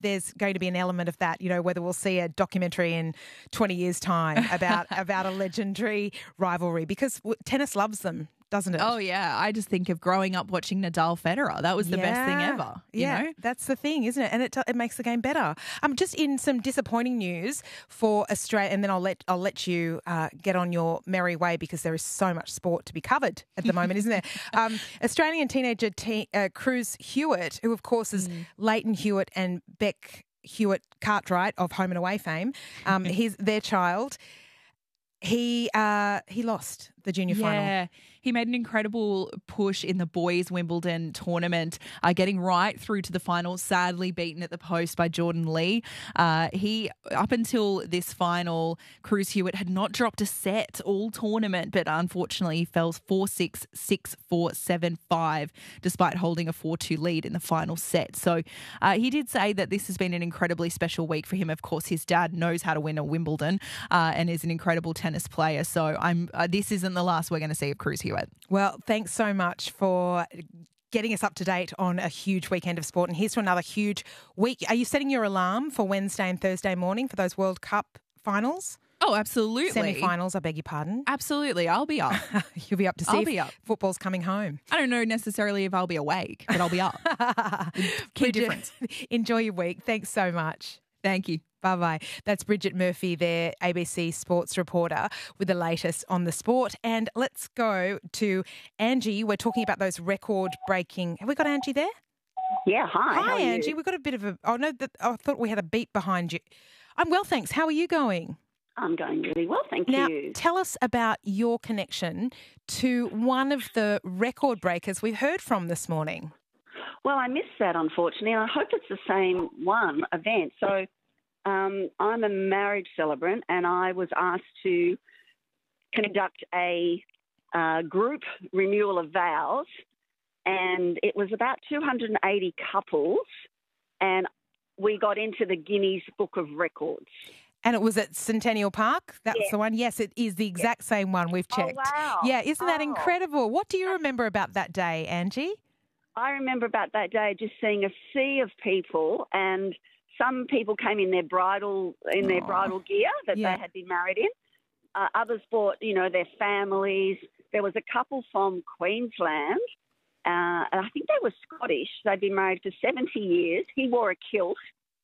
there's going to be an element of that, whether we'll see a documentary in 20 years' time about a legendary rivalry, because tennis loves them, doesn't it? Oh, yeah. I just think of growing up watching Nadal Federer. That was the best thing ever. You know? That's the thing, isn't it? And it makes the game better. Just in some disappointing news for Australia, and then I'll let you get on your merry way, because there is so much sport to be covered at the moment, isn't there? Australian teenager Cruz Hewitt, who of course is Leighton Hewitt and Beck Hewitt Cartwright of Home and Away fame, their child. He lost the junior final. Yeah, he made an incredible push in the boys' Wimbledon tournament, getting right through to the final, sadly beaten at the post by Jordan Lee. Up until this final, Cruz Hewitt had not dropped a set all tournament, but unfortunately he fell 4-6, 6-4, 7-5, despite holding a 4-2 lead in the final set. So he did say that this has been an incredibly special week for him. Of course, his dad knows how to win a Wimbledon and is an incredible tennis player. So this isn't the last we're going to see of Cruz Hewitt. Well, thanks so much for getting us up to date on a huge weekend of sport. And here's to another huge week. Are you setting your alarm for Wednesday and Thursday morning for those World Cup finals? Oh, absolutely. Semi-finals, I beg your pardon. Absolutely. I'll be up. You'll be up to see if football's coming home. I don't know necessarily if I'll be awake, but I'll be up. Key difference. Enjoy your week. Thanks so much. Thank you. Bye-bye. That's Bridget Murphy there, ABC sports reporter, with the latest on the sport. And let's go to Angie. We're talking about those record-breaking... Have we got Angie there? Yeah, hi. Hi, Angie. We've got a bit of a... Oh, no, I thought we had a beep behind you. I'm well, thanks. How are you going? I'm going really well, thank you. Now, tell us about your connection to one of the record breakers we heard from this morning. Well, I missed that, unfortunately, and I hope it's the same event. So I'm a marriage celebrant, and I was asked to conduct a group renewal of vows, and it was about 280 couples, and we got into the Guinness Book of Records. And it was at Centennial Park? That's the one? Yes, it is the exact same one we've checked. Oh, wow. Yeah, isn't that incredible? What do you remember about that day, Angie? I remember about that day just seeing a sea of people, and some people came in their bridal gear that they had been married in. Others brought, their families. There was a couple from Queensland, and I think they were Scottish. They'd been married for 70 years. He wore a kilt,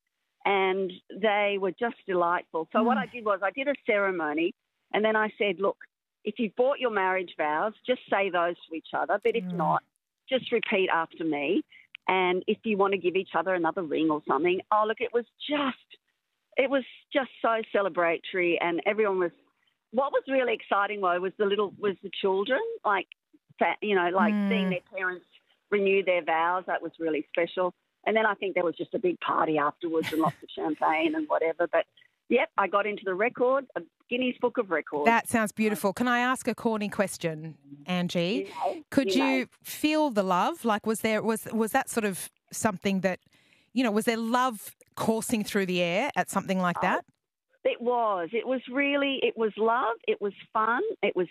and they were just delightful. So what I did was I did a ceremony, and then I said, look, if you've bought your marriage vows, just say those to each other, but if not, just repeat after me. And if you want to give each other another ring or something, it was just so celebratory, and everyone was. What was really exciting though was the children, seeing their parents renew their vows. That was really special. And then I think there was just a big party afterwards and lots of champagne and whatever. But yep, I got into the Guinness Book of Records. That sounds beautiful. Can I ask a corny question, Angie? Could you feel the love? Like, was that sort of something that, was there love coursing through the air at something like that? It was. It was love. It was fun. It was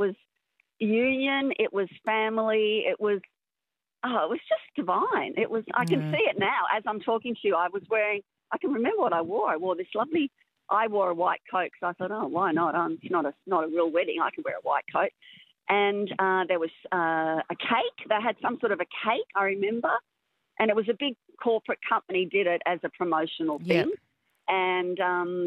union. It was family. It was just divine. It was. I can see it now as I'm talking to you. I can remember what I wore. I wore this lovely. I wore a white coat because I thought, oh, why not? It's not a real wedding. I can wear a white coat. And there was a cake. They had some sort of a cake, I remember. And it was a big corporate company did it as a promotional thing. And,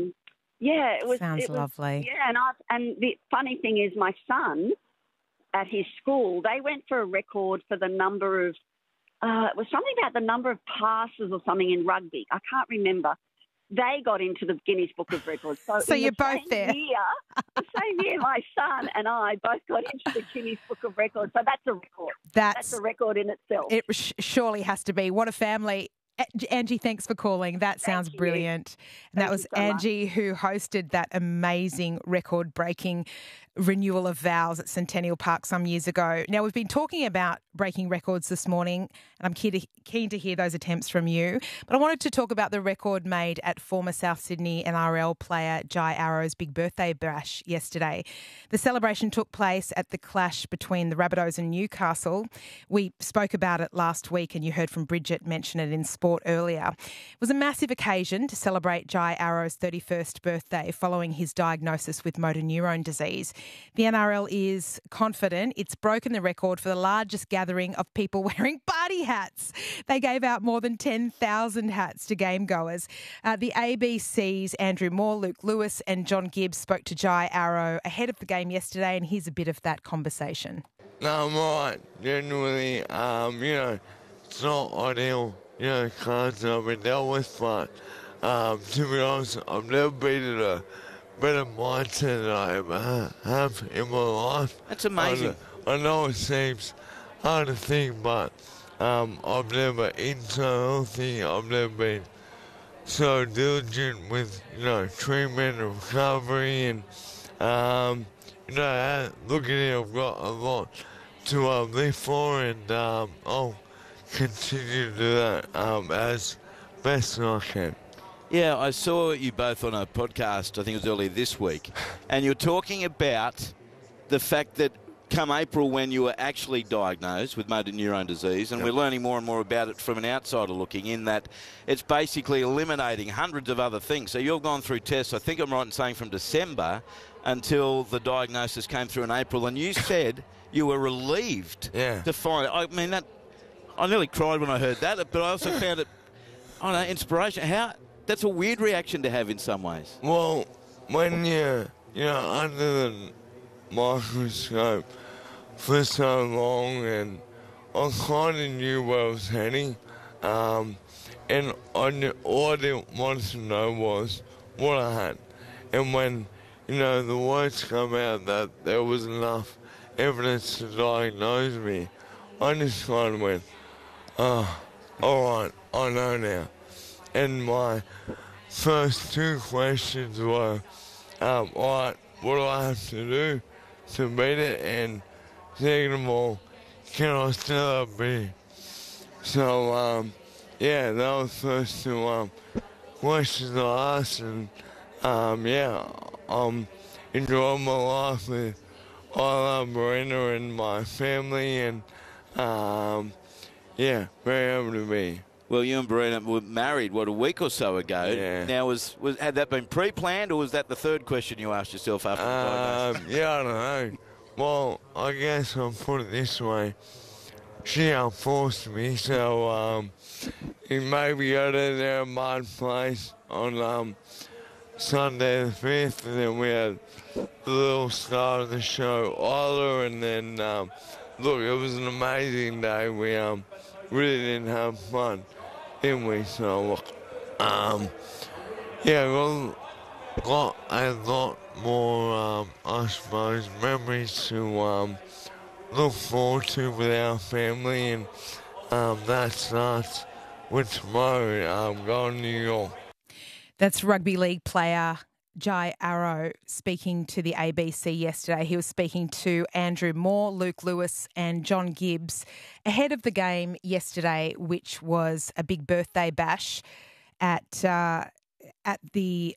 it was... Sounds lovely. Yeah, and the funny thing is my son at his school, they went for a record for the number of... it was something about the number of passes or something in rugby. I can't remember. They got into the Guinness Book of Records. So you're both there. The same year, my son and I both got into the Guinness Book of Records. So that's a record. That's a record in itself. It surely has to be. What a family. Angie, thanks for calling. That sounds brilliant. And that was Angie who hosted that amazing record-breaking renewal of vows at Centennial Park some years ago. Now, we've been talking about breaking records this morning, and I'm keen to hear those attempts from you. But I wanted to talk about the record made at former South Sydney NRL player Jai Arrow's big birthday bash yesterday. The celebration took place at the clash between the Rabbitohs and Newcastle. We spoke about it last week, and you heard from Bridget mention it in sport earlier. It was a massive occasion to celebrate Jai Arrow's 31st birthday following his diagnosis with motor neurone disease. The NRL is confident it's broken the record for the largest gathering of people wearing party hats. They gave out more than 10,000 hats to game goers. The ABC's Andrew Moore, Luke Lewis and John Gibbs spoke to Jai Arrow ahead of the game yesterday, and here's a bit of that conversation. No, I'm right. Genuinely, it's not ideal, cards I've been dealt with, but to be honest, I've never been in a better mindset than I ever have in my life. That's amazing. I know it seems hard to think, but I've never eaten so healthy. I've never been so diligent with, treatment and recovery. And, look at it, I've got a lot to live for, and I'll continue to do that as best as I can. Yeah, I saw you both on a podcast, I think it was earlier this week, and you're talking about the fact that come April when you were actually diagnosed with motor neurone disease, and we're learning more and more about it from an outsider looking in, that it's basically eliminating hundreds of other things. So you've gone through tests, I think I'm right in saying, from December until the diagnosis came through in April, and you said you were relieved to find it. I mean, I nearly cried when I heard that, but I also found it, inspiration. That's a weird reaction to have in some ways. Well, when you're under the microscope for so long, and I kind of knew where I was heading, and all I didn't want to know was what I had. And when, the words come out that there was enough evidence to diagnose me, I just kind of went, all right, I know now. And my first two questions were, all right, what do I have to do to beat it? And second of all, can I still be? So, that was the first two questions I asked. And, I'm enjoying my life with Marina and my family, and, very happy to be. Well, you and Brina were married, a week or so ago. Yeah. Now, had that been pre-planned, or was that the third question you asked yourself after the diagnosis? I don't know. Well, I guess I'll put it this way. She outforced me, so it made me go to their mud place on Sunday the 5th, and then we had the little star of the show, Isla, and then, look, it was an amazing day. We really didn't have fun, didn't we? So, we've got a lot more, I suppose, memories to look forward to with our family, and that starts with tomorrow. Going to New York. That's rugby league player Jai Arrow speaking to the ABC yesterday. He was speaking to Andrew Moore, Luke Lewis and John Gibbs ahead of the game yesterday, which was a big birthday bash at the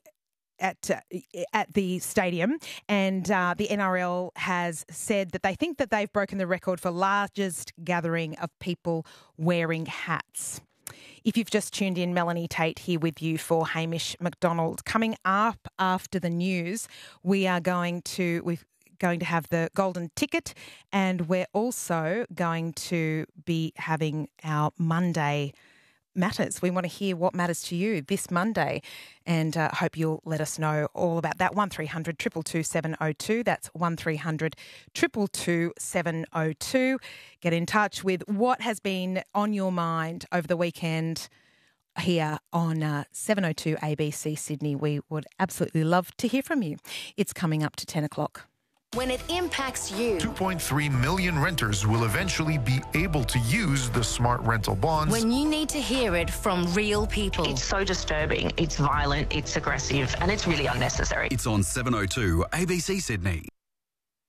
stadium. And the NRL has said that they think that they've broken the record for largest gathering of people wearing hats. If you've just tuned in, Melanie Tate here with you for Hamish McDonald. Coming up after the news, we're going to have the golden ticket, and we're also going to be having our Monday matters. We want to hear what matters to you this Monday, and hope you'll let us know all about that. 1300 222 702. That's 1300 222 702. Get in touch with what has been on your mind over the weekend here on 702 ABC Sydney. We would absolutely love to hear from you. It's coming up to 10 o'clock. When it impacts you. 2.3 million renters will eventually be able to use the smart rental bonds. When you need to hear it from real people. It's so disturbing, it's violent, it's aggressive, and it's really unnecessary. It's on 702 ABC Sydney.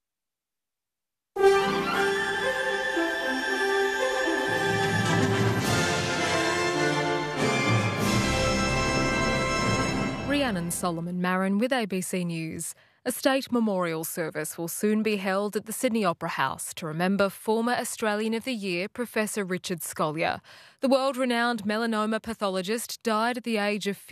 Rhiannon Solomon Marin with ABC News. A state memorial service will soon be held at the Sydney Opera House to remember former Australian of the Year Professor Richard Scolyer. The world-renowned melanoma pathologist died at the age of